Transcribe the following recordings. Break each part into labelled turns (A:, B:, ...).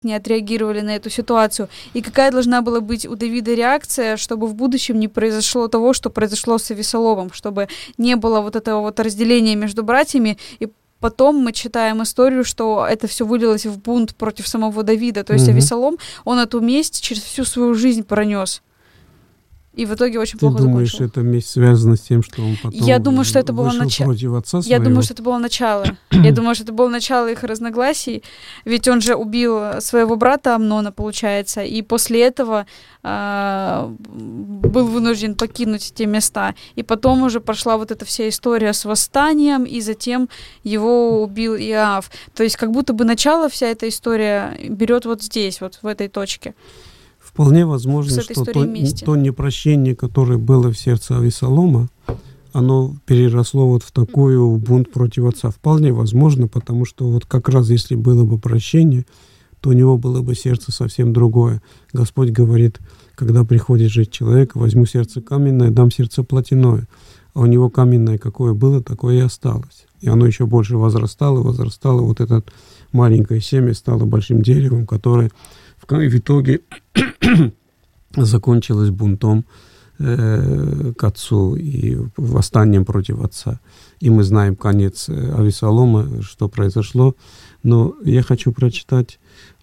A: не отреагировали на эту ситуацию, и какая должна была быть у Давида реакция, чтобы в будущем не произошло того, что произошло с Авесоломом, чтобы не было вот этого вот разделения между братьями, и потом мы читаем историю, что это все вылилось в бунт против самого Давида, то есть Авесолом, он эту месть через всю свою жизнь пронес. И в итоге очень плохо закончил.
B: Ты думаешь, эта месть связана с тем, что он потом
A: Я думаю, что это было
B: вышел против отца своего?
A: Я думаю, что это было начало. Я думаю, что это было начало их разногласий. Ведь он же убил своего брата Амнона, получается, и после этого был вынужден покинуть те места. И потом уже пошла вот эта вся история с восстанием, и затем его убил Иоав. То есть как будто бы начало вся эта история берет вот здесь, вот в этой точке.
B: Вполне возможно, что то непрощение, которое было в сердце Авесолома, оно переросло вот в такую бунт против отца. Вполне возможно, потому что вот как раз если было бы прощение, то у него было бы сердце совсем другое. Господь говорит, когда приходит жить человек, возьму сердце каменное, дам сердце плотяное. А у него каменное какое было, такое и осталось. И оно еще больше возрастало. Вот это маленькое семя стало большим деревом, которое в итоге закончилось бунтом к отцу и восстанием против отца. И мы знаем конец Авесолома, что произошло. Но я хочу прочитать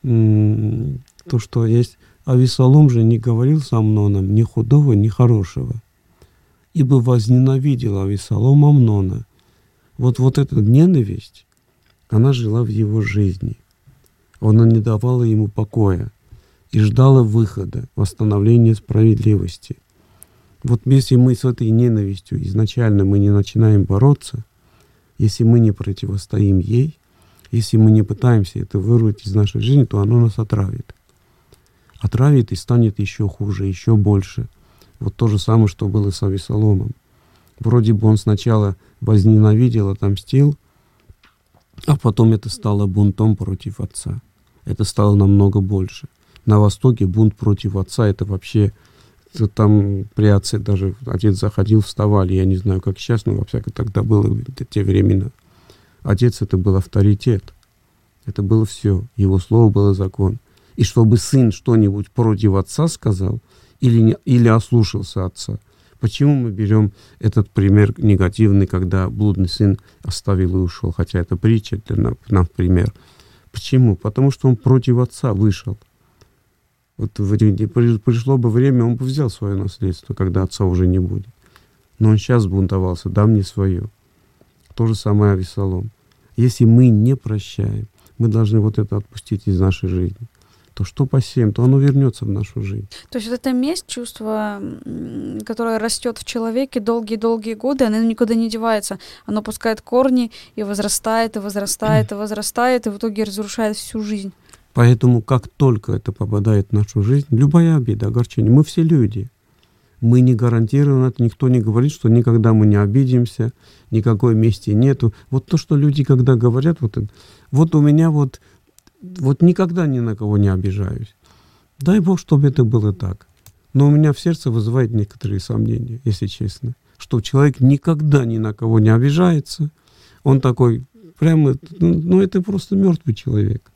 B: то, что есть. Авесолом же не говорил с Амноном ни худого, ни хорошего, ибо возненавидел Авесолом Амнона. Вот эта ненависть, она жила в его жизни. Она не давала ему покоя и ждала выхода, восстановления справедливости. Вот если мы с этой ненавистью изначально мы не начинаем бороться, если мы не противостоим ей, если мы не пытаемся это вырвать из нашей жизни, то оно нас отравит. Отравит и станет еще хуже, еще больше. Вот то же самое, что было с Авесоломом. Вроде бы он сначала возненавидел, отомстил, а потом это стало бунтом против отца. Это стало намного больше. На Востоке бунт против отца, это вообще, там при отце даже отец заходил, вставали, я не знаю, как сейчас, но во всяком тогда было в те времена. Отец это был авторитет, это было все, его слово было закон. И чтобы сын что-нибудь против отца сказал или ослушался отца. Почему мы берем этот пример негативный, когда блудный сын оставил и ушел, хотя это притча для нас пример. Почему? Потому что он против отца вышел. Вот пришло бы время, он бы взял свое наследство, когда отца уже не будет. Но он сейчас бунтовался, дам мне свое. То же самое Авесолом. Если мы не прощаем, мы должны вот это отпустить из нашей жизни, то что посеем, то оно вернется в нашу жизнь.
A: То есть вот эта месть, чувство, которое растет в человеке долгие-долгие годы, оно никуда не девается. Оно пускает корни и возрастает, и возрастает, и возрастает, и в итоге разрушает всю жизнь.
B: Поэтому как только это попадает в нашу жизнь, любая обида, огорчение, мы все люди. Мы не гарантированы, это никто не говорит, что никогда мы не обидимся, никакой мести нету. Вот то, что люди когда говорят, вот у меня вот никогда ни на кого не обижаюсь. Дай Бог, чтобы это было так. Но у меня в сердце вызывает некоторые сомнения, если честно, что человек никогда ни на кого не обижается. Он такой прямо, это просто мертвый человек.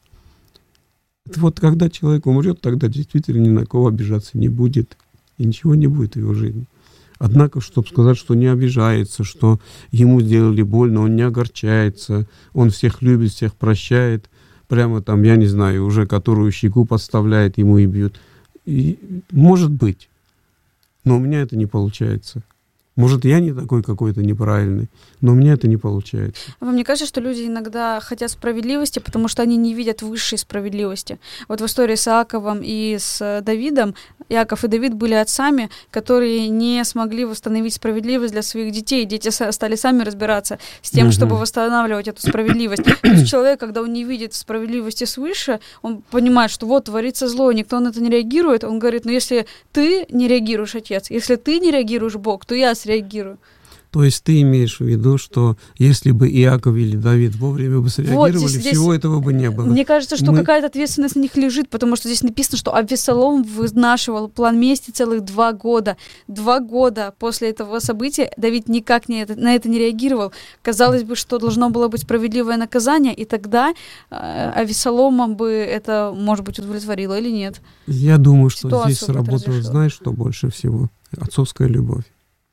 B: Вот когда человек умрет, тогда действительно ни на кого обижаться не будет. И ничего не будет в его жизни. Однако, чтобы сказать, что не обижается, что ему сделали больно, он не огорчается, он всех любит, всех прощает, прямо там, я не знаю, уже которую щеку подставляет ему и бьют. И, может быть, но у меня это не получается. Может, я не такой какой-то неправильный, но у меня это не получается.
A: Вам не кажется, что люди иногда хотят справедливости, потому что они не видят высшей справедливости? Вот в истории с Иаковом и с Давидом, Иаков и Давид были отцами, которые не смогли восстановить справедливость для своих детей. Дети стали сами разбираться с тем, чтобы восстанавливать эту справедливость. То есть человек, когда он не видит справедливости свыше, он понимает, что вот творится зло, никто на это не реагирует. Он говорит, если ты не реагируешь, Отец, если ты не реагируешь, Бог, то я среагирую.
B: То есть ты имеешь в виду, что если бы Иаков или Давид вовремя бы среагировали,
A: Вот, здесь
B: всего этого бы не было.
A: Мне кажется, что какая-то ответственность на них лежит, потому что здесь написано, что Авесолом вынашивал план мести целых 2 года. 2 года после этого события Давид никак на это не реагировал. Казалось бы, что должно было быть справедливое наказание, и тогда Авесолома бы это, может быть, удовлетворило или нет.
B: Я думаю, что здесь сработало, знаешь, что больше всего? Отцовская любовь.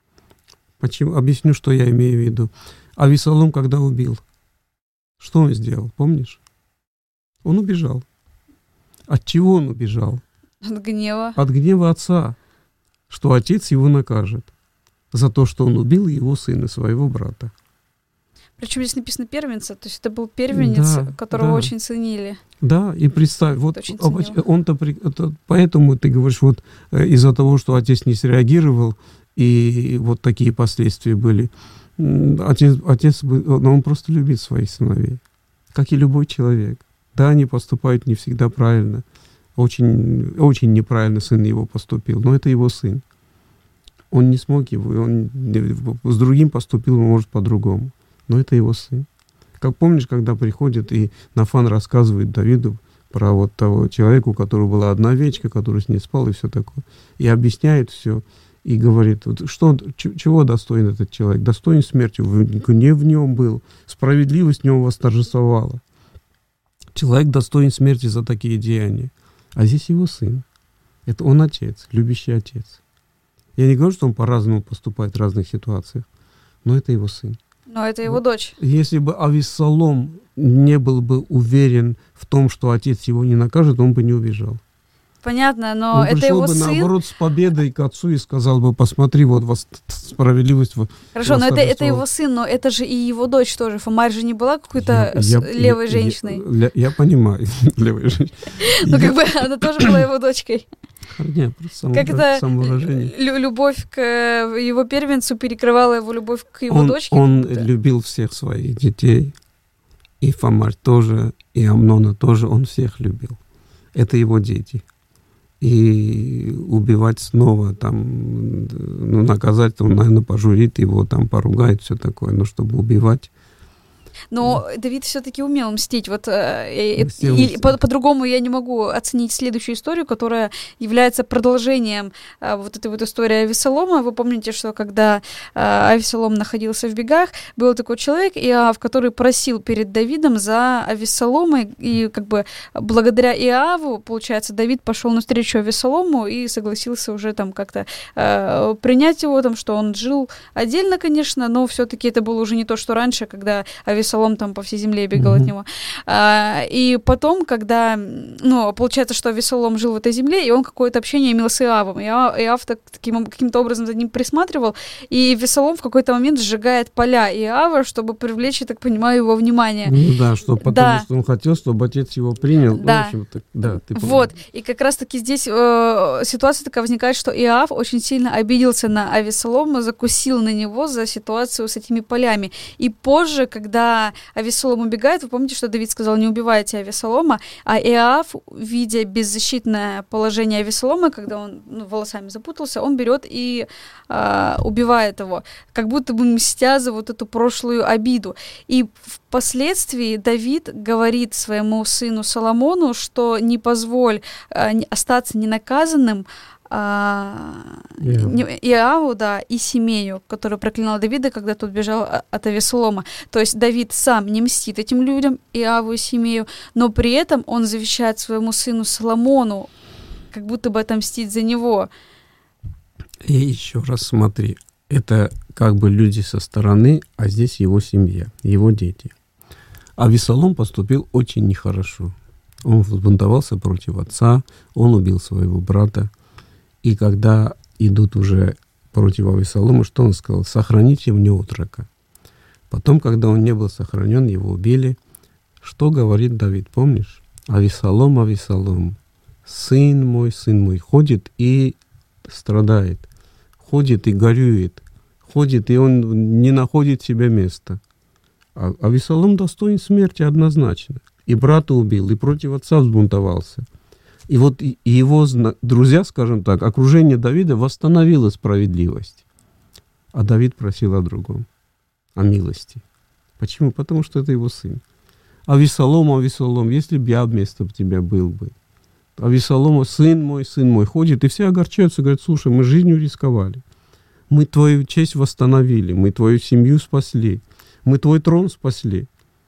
B: Почему? Объясню, что я имею в виду. Авесолом, когда убил, что он сделал, помнишь? Он убежал. От чего он убежал?
A: От гнева.
B: От гнева отца, что отец его накажет за то, что он убил его сына, своего брата.
A: Причем здесь написано первенца, то есть это был первенец, которого очень ценили.
B: Да, и представь, вот он-то, поэтому ты говоришь, вот из-за того, что отец не среагировал, и вот такие последствия были. Отец, он просто любит своих сыновей, как и любой человек. Да, они поступают не всегда правильно. Очень, очень неправильно сын его поступил, но это его сын. Он не смог его, он с другим поступил, может, по-другому. Но это его сын. Как помнишь, когда приходит и Нафан рассказывает Давиду про вот того человека, у которого была одна овечка, который с ней спал и все такое, и объясняет все, и говорит, вот, чего достоин этот человек? Достоин смерти. Гнев в нем был, справедливость в нем восторжествовала. Человек достоин смерти за такие деяния. А здесь его сын. Это он отец, любящий отец. Я не говорю, что он по-разному поступает в разных ситуациях, но это его сын.
A: Но это его дочь.
B: Если бы Авесолом не был бы уверен в том, что отец его не накажет, он бы не убежал.
A: Понятно, но
B: он
A: это его сын. Он
B: пришел бы, наоборот, с победой к отцу и сказал бы, посмотри, вот справедливость.
A: Хорошо, но это его сын, но это же и его дочь тоже. Фомарь же не была какой-то левой женщиной.
B: Я понимаю, левой женщиной.
A: Ну, как бы она тоже была его дочкой.
B: Нет, просто самовыражение.
A: Любовь к его первенцу перекрывала его любовь к его дочке?
B: Он любил всех своих детей. И Фомарь тоже, и Амнона тоже. Он всех любил. Это его дети. И убивать снова, там, ну, наказать, он, наверное, пожурит его, там, поругает, все такое. Но чтобы убивать...
A: Но Давид все-таки умел мстить. Вот, по-другому я не могу оценить следующую историю, которая является продолжением вот этой вот истории Авесолома. Вы помните, что когда Авесолом находился в бегах, был такой человек, Иоав, который просил перед Давидом за Авесолома, и как бы благодаря Иоаву, получается, Давид пошел навстречу Авесолому и согласился уже там как-то принять его, там, что он жил отдельно, конечно, но все-таки это было уже не то, что раньше, когда Авесолом там по всей земле бегал от него. И потом, когда, ну, получается, что Авесолом жил в этой земле, и он какое-то общение имел с Иоавом. Иоав каким-то образом за ним присматривал, и Авесолом в какой-то момент сжигает поля Иоава, чтобы привлечь, я так понимаю, его внимание.
B: Ну да, потому что он хотел, чтобы отец его принял.
A: Да.
B: В общем-то, да, ты
A: вот, и как раз-таки здесь ситуация такая возникает, что Иоав очень сильно обиделся на Авесолома, закусил на него за ситуацию с этими полями. И позже, когда Авесолом убегает, вы помните, что Давид сказал, не убивайте Авесолома, а Иоав, видя беззащитное положение Авесолома, когда он волосами запутался, он берет и убивает его, как будто бы мстя за вот эту прошлую обиду. И впоследствии Давид говорит своему сыну Соломону, что не позволь остаться ненаказанным Иоаву, да, и Семею, который проклинал Давида, когда тот бежал от Авесолома. То есть Давид сам не мстит этим людям, Иоаву и Семею, но при этом он завещает своему сыну Соломону, как будто бы отомстить за него.
B: И еще раз смотри, это как бы люди со стороны, а здесь его семья, его дети. Авесолом поступил очень нехорошо. Он взбунтовался против отца, он убил своего брата. И когда идут уже против Авесолома, что он сказал? Сохраните мне отрока. Потом, когда он не был сохранен, его убили. Что говорит Давид, помнишь? Авесолом, Авесолом, сын мой, ходит и страдает, ходит и горюет, ходит, и он не находит себе места. А Авесолом достоин смерти однозначно. И брата убил, и против отца взбунтовался. И вот его друзья, скажем так, окружение Давида восстановило справедливость. А Давид просил о другом, о милости. Почему? Потому что это его сын. Авесолом, если бы я вместо тебя был бы. Авесолом, сын мой, ходит, и все огорчаются, говорят, слушай, мы жизнью рисковали. Мы твою честь восстановили, мы твою семью спасли, мы твой трон спасли.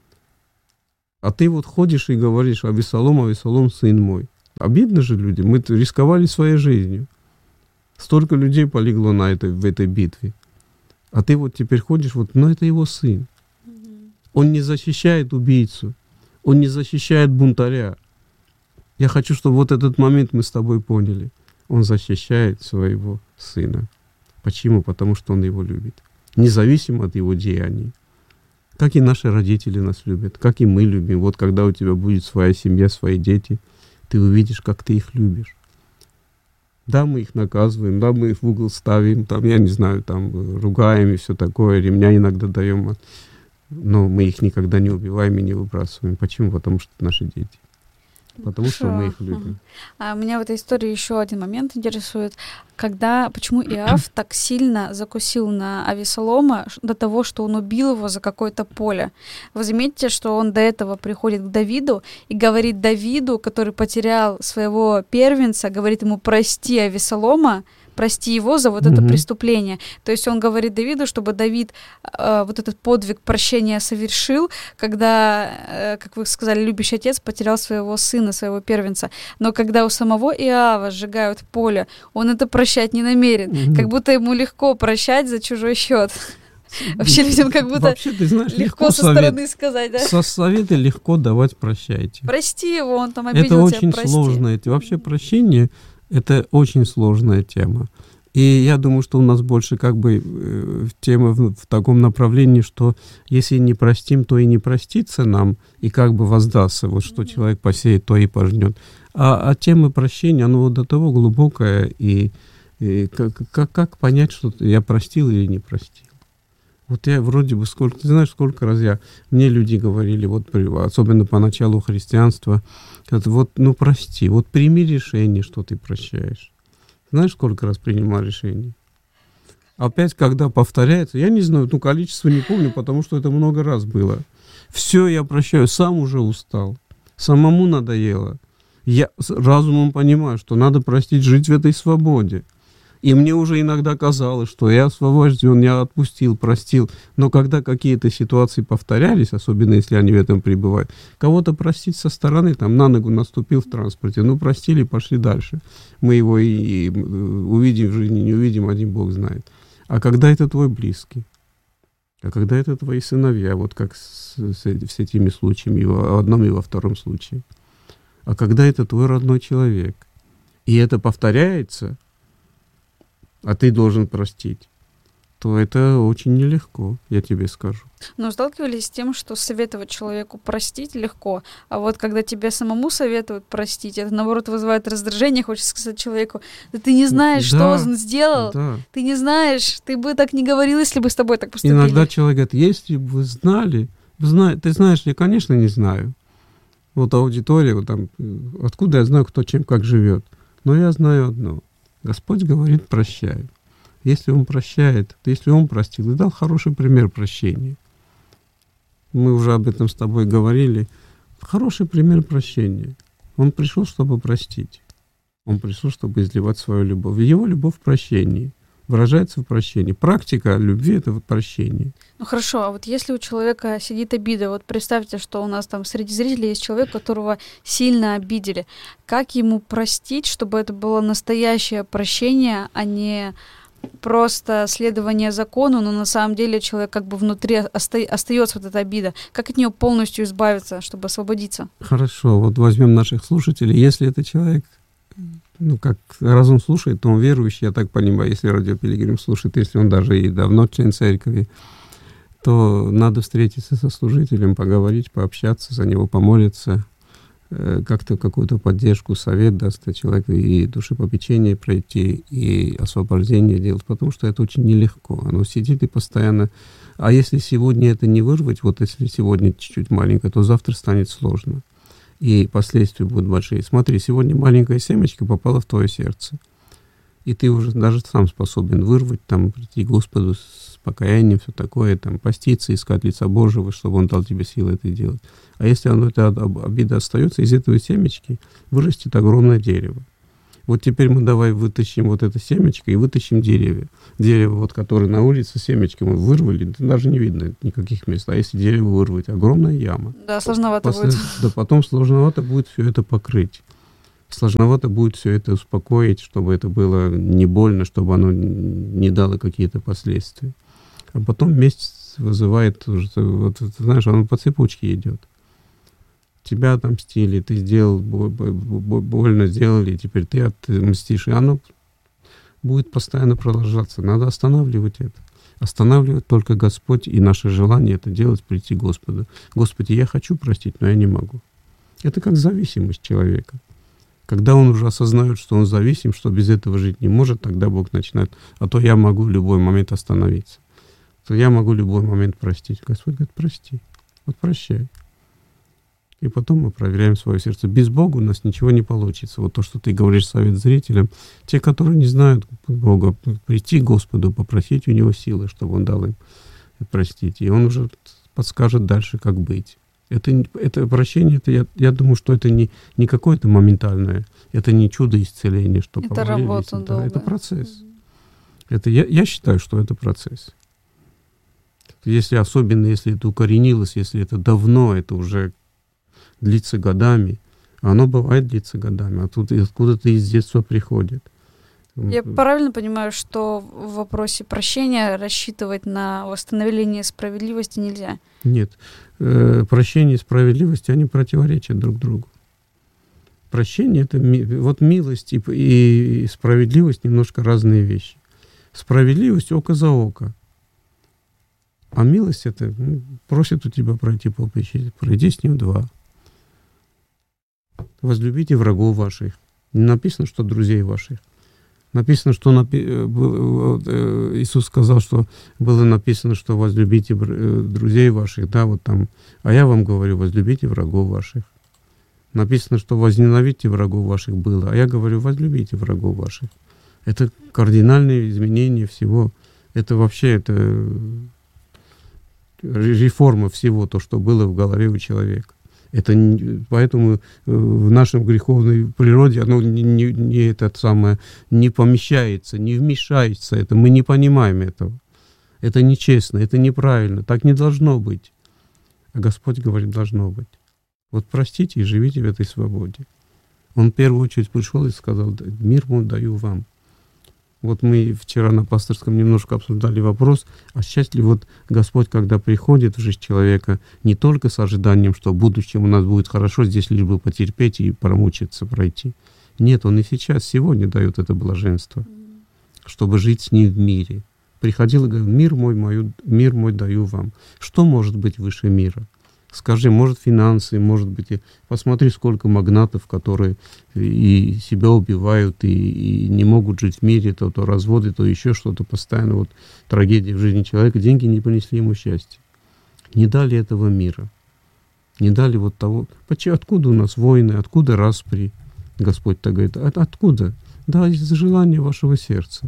B: А ты вот ходишь и говоришь, Авесолом, сын мой. Обидно же людям, мы рисковали своей жизнью. Столько людей полегло в этой битве. А ты вот теперь ходишь, это его сын. Он не защищает убийцу, он не защищает бунтаря. Я хочу, чтобы вот этот момент мы с тобой поняли. Он защищает своего сына. Почему? Потому что он его любит. Независимо от его деяний. Как и наши родители нас любят, как и мы любим. Вот когда у тебя будет своя семья, свои дети, ты увидишь, как ты их любишь. Да, мы их наказываем, да, мы их в угол ставим, там, я не знаю, там, ругаем и все такое, ремня иногда даем, но мы их никогда не убиваем и не выбрасываем. Почему? Потому что это наши дети. Потому что мы их любим.
A: А меня в этой истории еще один момент интересует. Почему Иов так сильно закусил на Авесолома до того, что он убил его за какое-то поле? Вы заметите, что он до этого приходит к Давиду и говорит Давиду, который потерял своего первенца, говорит ему: прости Авесолома, прости его за вот это преступление. То есть он говорит Давиду, чтобы Давид вот этот подвиг прощения совершил, когда, как вы сказали, любящий отец потерял своего сына, своего первенца. Но когда у самого Иова сжигают поле, он это прощать не намерен. Как будто ему легко прощать за чужой счет. Вообще людям как будто
B: ты знаешь,
A: легко со стороны сказать, да?
B: Со советы легко давать «прощайте».
A: Прости его, он там обиделся,
B: это очень
A: прости.
B: Сложно. Вообще прощение — это очень сложная тема. И я думаю, что у нас больше тема в таком направлении, что если не простим, то и не простится нам, и воздастся. Вот что человек посеет, то и пожнет. А тема прощения, она до того глубокая, и как понять, что я простил или не простил? Вот я вроде бы ты знаешь, сколько раз мне люди говорили, особенно по началу христианства, прости, прими решение, что ты прощаешь. Знаешь, сколько раз принимал решение? Опять, когда повторяется, я не знаю, количество не помню, потому что это много раз было. Все, я прощаю, сам уже устал, самому надоело. Я разумом понимаю, что надо простить, жить в этой свободе. И мне уже иногда казалось, что я освобожден, я отпустил, простил. Но когда какие-то ситуации повторялись, особенно если они в этом пребывают, кого-то простить со стороны, на ногу наступил в транспорте, простили, пошли дальше. Мы его и увидим в жизни, не увидим, один Бог знает. А когда это твой близкий? А когда это твои сыновья, как с этими случаями, в одном и во втором случае? А когда это твой родной человек? И это повторяется, а ты должен простить, то это очень нелегко, я тебе скажу.
A: Но сталкивались с тем, что советовать человеку простить легко, а вот когда тебе самому советуют простить, это, наоборот, вызывает раздражение, хочется сказать человеку: да ты не знаешь, что он сделал, ты не знаешь, ты бы так не говорил, если бы с тобой так поступили.
B: Иногда человек говорит: если бы вы знали, ты знаешь, я, конечно, не знаю. Аудитория, откуда я знаю, кто чем как живет, но я знаю одно. Господь говорит: прощай. Если Он прощает, если Он простил и дал хороший пример прощения. Мы уже об этом с тобой говорили. Хороший пример прощения. Он пришел, чтобы простить. Он пришел, чтобы изливать свою любовь. Его любовь в прощении выражается в прощении. Практика любви — это прощение.
A: Хорошо, а если у человека сидит обида, представьте, что у нас там среди зрителей есть человек, которого сильно обидели. Как ему простить, чтобы это было настоящее прощение, а не просто следование закону, но на самом деле человек внутри остается эта обида? Как от нее полностью избавиться, чтобы освободиться?
B: Хорошо, возьмем наших слушателей. Если это человек, как разум слушает, то он верующий, я так понимаю, если Радио Пилигрим слушает, если он даже и давно член церкви, то надо встретиться со служителем, поговорить, пообщаться, за него помолиться, как-то какую-то поддержку, совет даст человеку, и душепопечение пройти, и освобождение делать, потому что это очень нелегко. Оно сидит и постоянно... А если сегодня это не вырвать, если сегодня чуть-чуть маленько, то завтра станет сложно. И последствия будут большие. Смотри, сегодня маленькая семечка попала в твое сердце. и ты уже даже сам способен вырвать, там, прийти к Господу с покаянием, все такое, там, поститься, искать лица Божьего, чтобы Он дал тебе силы это делать. А если эта обида остается, из этого семечки вырастет огромное дерево. Вот теперь мы давай вытащим вот это семечко и вытащим дерево. Дерево, вот, которое на улице, семечки мы вырвали, даже не видно никаких мест. А если дерево вырвать, огромная яма.
A: Да, сложновато будет.
B: Да, потом сложновато будет все это покрыть. Сложновато будет все это успокоить, чтобы это было не больно, чтобы оно не дало какие-то последствия. А потом месть вызывает, вот, знаешь, оно по цепочке идет. Тебя отомстили, ты сделал, больно сделали, теперь ты отмстишь. И оно будет постоянно продолжаться. Надо останавливать это. Останавливает только Господь, и наше желание это делать, прийти к Господу. Господи, я хочу простить, но я не могу. Это как зависимость человека. Когда он уже осознает, что он зависим, что без этого жить не может, тогда Бог начинает, а то я могу в любой момент остановиться. То я могу в любой момент простить. Господь говорит, прости, вот прощай. И потом мы проверяем свое сердце. Без Бога у нас ничего не получится. Вот то, что ты говоришь, совет зрителям, те, которые не знают Бога, прийти к Господу, попросить у Него силы, чтобы Он дал им простить. И Он уже подскажет дальше, как быть. Это прощение, я думаю, что это не какое-то моментальное, это не чудо исцеления, что
A: это работа долгая.
B: Это процесс. Я считаю, что это процесс. Особенно если это укоренилось, если это давно, это уже длится годами. Оно бывает длится годами, а тут откуда-то из детства приходит.
A: Я правильно понимаю, что в вопросе прощения рассчитывать на восстановление справедливости нельзя?
B: Нет. Прощение и справедливость, они противоречат друг другу. Прощение — это вот милость и справедливость немножко разные вещи. Справедливость — око за око. А милость — это просит у тебя пройти полпути, пройди с ним 2. Возлюбите врагов ваших. Не написано, что друзей ваших. Написано, что Иисус сказал, что было написано, что возлюбите друзей ваших, да, вот там. А я вам говорю, возлюбите врагов ваших. Написано, что возненавидьте врагов ваших было, а я говорю, возлюбите врагов ваших. Это кардинальное изменение всего. Это вообще реформа всего, то, что было в голове у человека. Поэтому в нашей греховной природе оно не помещается, не вмешается. Это мы не понимаем этого. Это нечестно, это неправильно. Так не должно быть. А Господь говорит, должно быть. Вот простите и живите в этой свободе. Он в первую очередь пришел и сказал, мир мой даю вам. Вот мы вчера на пасторском немножко обсуждали вопрос, а счастлив вот Господь, когда приходит в жизнь человека, не только с ожиданием, что в будущем у нас будет хорошо, здесь лишь бы потерпеть и промучиться, пройти. Нет, Он и сейчас, сегодня дает это блаженство, чтобы жить с Ним в мире. Приходил и говорил, мир мой даю вам. Что может быть выше мира? Скажи, может, финансы, может быть, посмотри, сколько магнатов, которые и себя убивают, и не могут жить в мире, то разводы, то еще что-то, постоянно вот трагедия в жизни человека. Деньги не принесли ему счастья. Не дали этого мира. Не дали вот того. Откуда у нас войны, откуда распри? Господь так говорит, откуда? Да, из-за желания вашего сердца.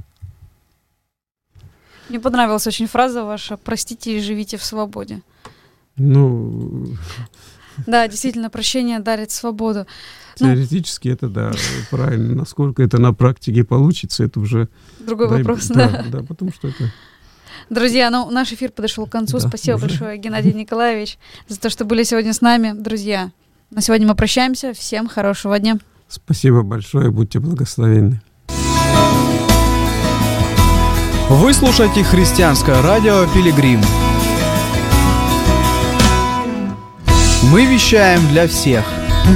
A: Мне понравилась очень фраза ваша «простите и живите в свободе». Да, действительно, прощение дарит свободу.
B: Теоретически это, да, правильно. Насколько это на практике получится, это уже...
A: Другой вопрос, да.
B: Да, потому что это...
A: Друзья, наш эфир подошел к концу. Да, спасибо большое, Геннадий Николаевич, за то, что были сегодня с нами. Друзья, на сегодня мы прощаемся. Всем хорошего дня.
B: Спасибо большое, будьте благословенны.
C: Вы слушаете христианское радио «Пилигрим». Мы вещаем для всех.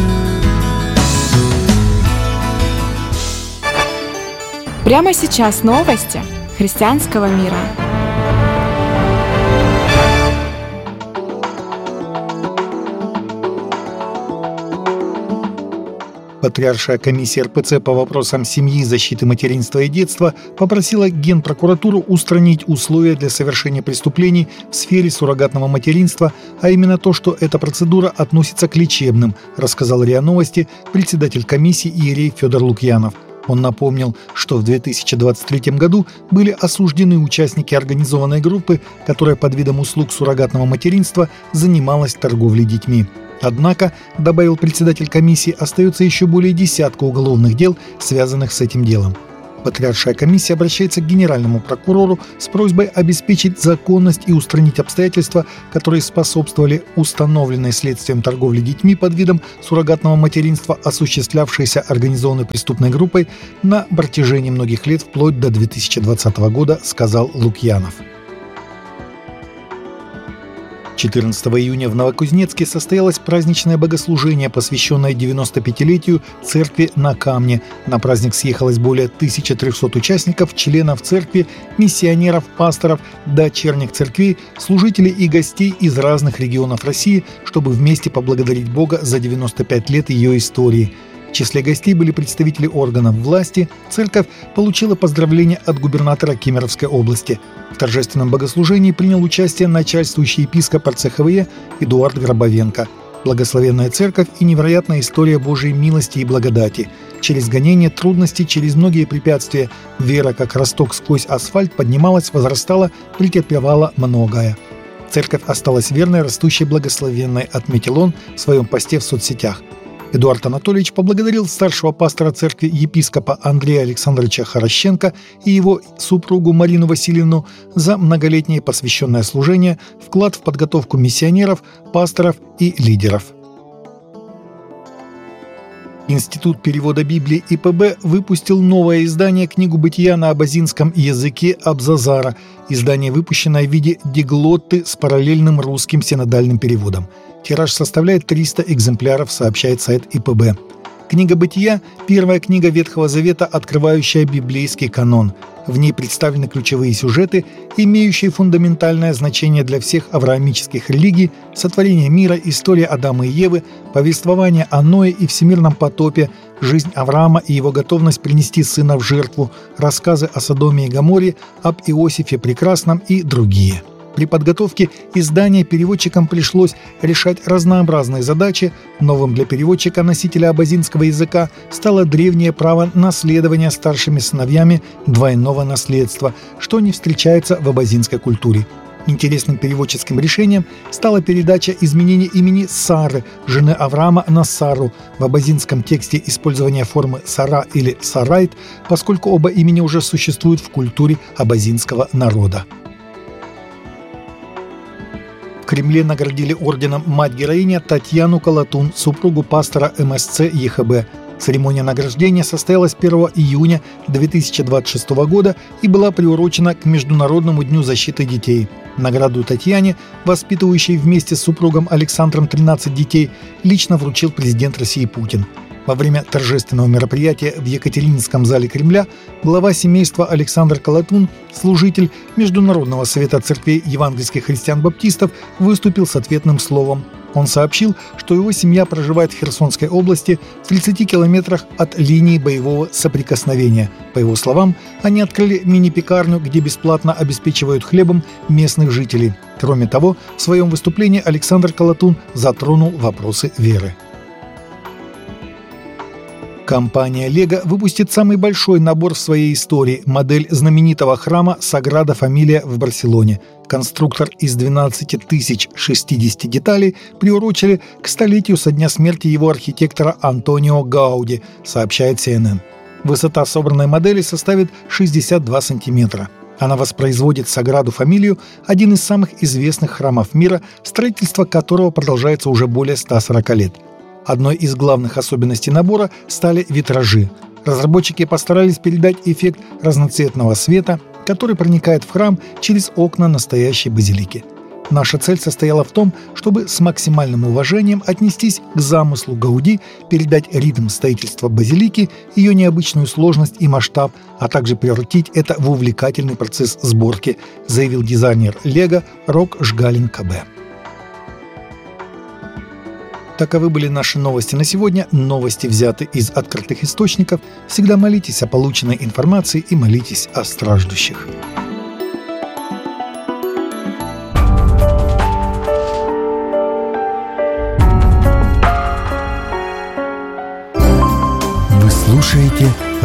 D: Прямо сейчас новости христианского мира.
E: Патриаршая комиссия РПЦ по вопросам семьи, защиты материнства и детства попросила Генпрокуратуру устранить условия для совершения преступлений в сфере суррогатного материнства, а именно то, что эта процедура относится к лечебным, рассказал РИА Новости председатель комиссии иерей Федор Лукьянов. Он напомнил, что в 2023 году были осуждены участники организованной группы, которая под видом услуг суррогатного материнства занималась торговлей детьми. Однако, добавил председатель комиссии, остается еще более десятка уголовных дел, связанных с этим делом. Патриаршая комиссия обращается к генеральному прокурору с просьбой обеспечить законность и устранить обстоятельства, которые способствовали установленной следствием торговле детьми под видом суррогатного материнства, осуществлявшейся организованной преступной группой на протяжении многих лет вплоть до 2020 года, сказал Лукьянов. 14 июня в Новокузнецке состоялось праздничное богослужение, посвященное 95-летию церкви на Камне. На праздник съехалось более 1300 участников, членов церкви, миссионеров, пасторов, дочерних церквей, служителей и гостей из разных регионов России, чтобы вместе поблагодарить Бога за 95 лет ее истории. В числе гостей были представители органов власти. Церковь получила поздравления от губернатора Кемеровской области. В торжественном богослужении принял участие начальствующий епископ РЦХВЕ Эдуард Гробовенко. Благословенная церковь и невероятная история Божьей милости и благодати. Через гонения, трудности, через многие препятствия вера, как росток сквозь асфальт, поднималась, возрастала, претерпевала многое. Церковь осталась верной, растущей, благословенной, отметил он в своем посте в соцсетях. Эдуард Анатольевич поблагодарил старшего пастора церкви епископа Андрея Александровича Хорощенко и его супругу Марину Васильевну за многолетнее посвященное служение, вклад в подготовку миссионеров, пасторов и лидеров. Институт перевода Библии ИПБ выпустил новое издание «Книгу бытия» на абазинском языке Абзазара. Издание, выпущенное в виде диглотты с параллельным русским синодальным переводом. Тираж составляет 300 экземпляров, сообщает сайт ИПБ. «Книга бытия» – первая книга Ветхого Завета, открывающая библейский канон. В ней представлены ключевые сюжеты, имеющие фундаментальное значение для всех авраамических религий: сотворение мира, история Адама и Евы, повествование о Ное и всемирном потопе, жизнь Авраама и его готовность принести сына в жертву, рассказы о Содоме и Гоморе, об Иосифе Прекрасном и другие. При подготовке издания переводчикам пришлось решать разнообразные задачи. Новым для переводчика-носителя абазинского языка стало древнее право наследования старшими сыновьями двойного наследства, что не встречается в абазинской культуре. Интересным переводческим решением стала передача изменения имени Сары, жены Авраама, на Сару. В абазинском тексте использование формы Сара или Сарайт, поскольку оба имени уже существуют в культуре абазинского народа. В Кремле наградили орденом «Мать-героиня» Татьяну Колотун, супругу пастора МСЦ ЕХБ. Церемония награждения состоялась 1 июня 2026 года и была приурочена к Международному дню защиты детей. Награду Татьяне, воспитывающей вместе с супругом Александром 13 детей, лично вручил президент России Путин. Во время торжественного мероприятия в Екатерининском зале Кремля глава семейства Александр Колотун, служитель Международного совета церквей евангельских христиан-баптистов, выступил с ответным словом. Он сообщил, что его семья проживает в Херсонской области, в 30 километрах от линии боевого соприкосновения. По его словам, они открыли мини-пекарню, где бесплатно обеспечивают хлебом местных жителей. Кроме того, в своем выступлении Александр Колотун затронул вопросы веры. Компания «Лего» выпустит самый большой набор в своей истории – модель знаменитого храма «Саграда Фамилия» в Барселоне. Конструктор из 12 060 деталей приурочили к столетию со дня смерти его архитектора Антонио Гауди, сообщает CNN. Высота собранной модели составит 62 сантиметра. Она воспроизводит Саграду Фамилию, один из самых известных храмов мира, строительство которого продолжается уже более 140 лет. Одной из главных особенностей набора стали витражи. Разработчики постарались передать эффект разноцветного света, который проникает в храм через окна настоящей базилики. Наша цель состояла в том, чтобы с максимальным уважением отнестись к замыслу Гауди, передать ритм строительства базилики, ее необычную сложность и масштаб, а также превратить это в увлекательный процесс сборки, заявил дизайнер Лего Рок Жгалин КБ. Таковы были наши новости на сегодня. Новости взяты из открытых источников. Всегда молитесь о полученной информации и молитесь о страждущих.